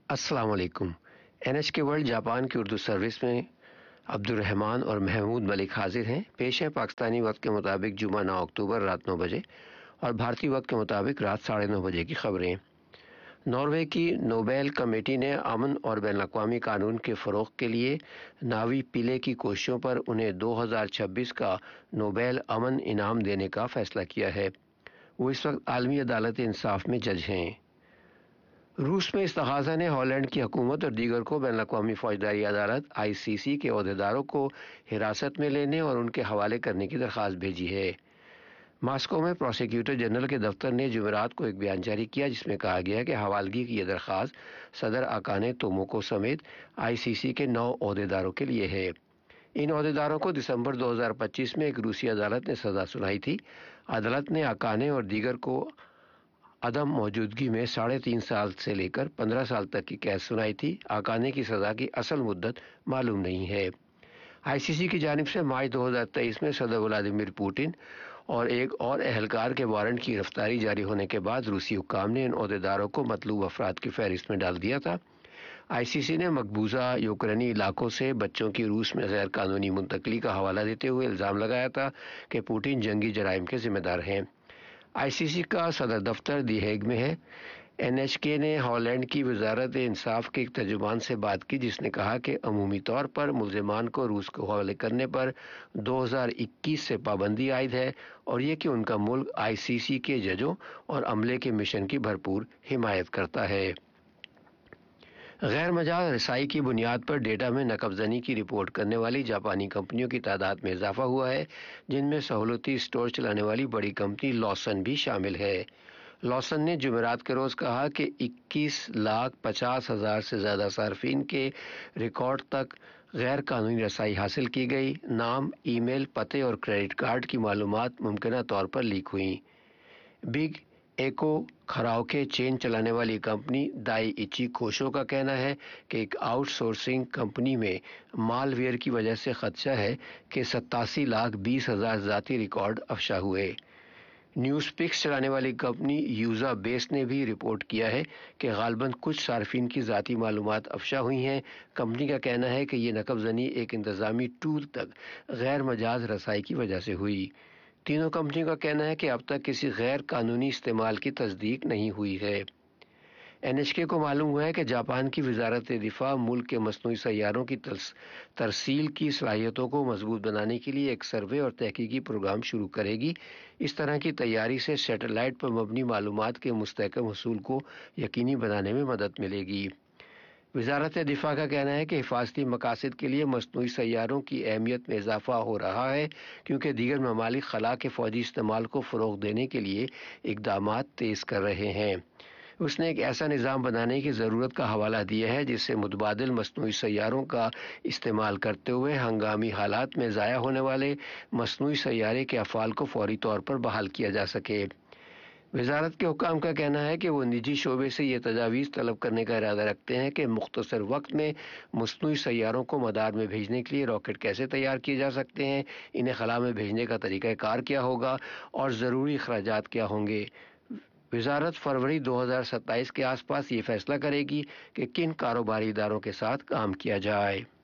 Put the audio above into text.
السلام علیکم۔ NHK world Japan کی اردو سروس میں عبد الرحمان اور محمود ملک حاضر ہیں۔ پیش ہے پاکستانی وقت کے مطابق جمعہ 9 اکتوبر رات 9 بجے اور بھارتی وقت کے مطابق رات 9:30 بجے کی خبریں۔ ناروے کی نوبیل کمیٹی نے امن اور بین الاقوامی قانون کے فروغ کے لیے ناوی پیلے کی کوششوں پر انہیں 2026 کا نوبیل امن انعام دینے کا فیصلہ کیا ہے۔ وہ اس وقت عالمی عدالت انصاف میں جج ہیں۔ روس میں استغاثہ نے ہالینڈ کی حکومت اور دیگر کو بین الاقوامی فوجداری عدالت ICC کے عہدیداروں کو حراست میں لینے اور ان کے حوالے کرنے کی درخواست بھیجی ہے۔ ماسکو میں پروسیکیوٹر جنرل کے دفتر نے جمعرات کو ایک بیان جاری کیا جس میں کہا گیا کہ حوالگی کی یہ درخواست صدر اکانے توموکو سمیت ICC کے 9 عہدیداروں کے لیے ہے۔ ان عہدیداروں کو دسمبر 2025 میں ایک روسی عدالت نے سزا سنائی تھی۔ عدالت نے اکانے اور دیگر کو عدم موجودگی میں 3.5 سال سے لے کر 15 سال تک کی قید سنائی تھی۔ اکانے کی سزا کی اصل مدت معلوم نہیں ہے۔ ICC کی جانب سے مارچ 2023 میں صدر ولادیمیر پوٹن اور ایک اور اہلکار کے وارنٹ کی گرفتاری جاری ہونے کے بعد روسی حکام نے ان عہدیداروں کو مطلوب افراد کی فہرست میں ڈال دیا تھا۔ ICC نے مقبوضہ یوکرینی علاقوں سے بچوں کی روس میں غیر قانونی منتقلی کا حوالہ دیتے ہوئے الزام لگایا تھا کہ پوٹن جنگی جرائم کے ذمہ دار ہیں۔ ICC کا صدر دفتر دی ہیگ میں ہے۔ NHK نے ہالینڈ کی وزارت انصاف کے ایک ترجمان سے بات کی جس نے کہا کہ عمومی طور پر ملزمان کو روس کو حوالے کرنے پر 2021 سے پابندی عائد ہے اور یہ کہ ان کا ملک ICC کے ججوں اور عملے کے مشن کی بھرپور حمایت کرتا ہے۔ غیر مجاز رسائی کی بنیاد پر ڈیٹا میں نقب زنی کی رپورٹ کرنے والی جاپانی کمپنیوں کی تعداد میں اضافہ ہوا ہے، جن میں سہولتی اسٹور چلانے والی بڑی کمپنی لوسن بھی شامل ہے۔ لوسن نے جمعرات کے روز کہا کہ 21,50,000 سے زیادہ صارفین کے ریکارڈ تک غیر قانونی رسائی حاصل کی گئی۔ نام، ای میل، پتے اور کریڈٹ کارڈ کی معلومات ممکنہ طور پر لیک ہوئیں۔ بگ ایکو کراوکے چین چلانے والی کمپنی دائی ایچی کوشو کا کہنا ہے کہ ایک آؤٹ سورسنگ کمپنی میں مال ویئر کی وجہ سے خدشہ ہے کہ 87,20,000 ذاتی ریکارڈ افشا ہوئے۔ نیوز پکس چلانے والی کمپنی یوزا بیس نے بھی رپورٹ کیا ہے کہ غالباً کچھ صارفین کی ذاتی معلومات افشا ہوئی ہیں۔ کمپنی کا کہنا ہے کہ یہ نقب زنی ایک انتظامی ٹول تک غیر مجاز رسائی کی وجہ سے ہوئی۔ تینوں کمپنیوں کا کہنا ہے کہ اب تک کسی غیر قانونی استعمال کی تصدیق نہیں ہوئی ہے۔ NHK کو معلوم ہوا ہے کہ جاپان کی وزارت دفاع ملک کے مصنوعی سیاروں کی ترسیل کی صلاحیتوں کو مضبوط بنانے کے لیے ایک سروے اور تحقیقی پروگرام شروع کرے گی۔ اس طرح کی تیاری سے سیٹلائٹ پر مبنی معلومات کے مستحکم حصول کو یقینی بنانے میں مدد ملے گی۔ وزارت دفاع کا کہنا ہے کہ حفاظتی مقاصد کے لیے مصنوعی سیاروں کی اہمیت میں اضافہ ہو رہا ہے کیونکہ دیگر ممالک خلا کے فوجی استعمال کو فروغ دینے کے لیے اقدامات تیز کر رہے ہیں۔ اس نے ایک ایسا نظام بنانے کی ضرورت کا حوالہ دیا ہے جس سے متبادل مصنوعی سیاروں کا استعمال کرتے ہوئے ہنگامی حالات میں ضائع ہونے والے مصنوعی سیارے کے افعال کو فوری طور پر بحال کیا جا سکے۔ وزارت کے حکام کا کہنا ہے کہ وہ نجی شعبے سے یہ تجاویز طلب کرنے کا ارادہ رکھتے ہیں کہ مختصر وقت میں مصنوعی سیاروں کو مدار میں بھیجنے کے لیے راکٹ کیسے تیار کیے جا سکتے ہیں، انہیں خلا میں بھیجنے کا طریقہ کار کیا ہوگا اور ضروری اخراجات کیا ہوں گے۔ وزارت فروری 2027 کے آس پاس یہ فیصلہ کرے گی کہ کن کاروباری اداروں کے ساتھ کام کیا جائے۔